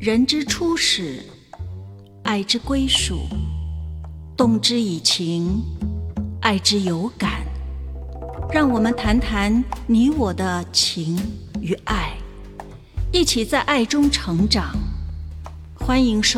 人之初始，爱之归属，动之以情，爱之有感。让我们谈谈你我的情与爱，一起在爱中成长。欢迎收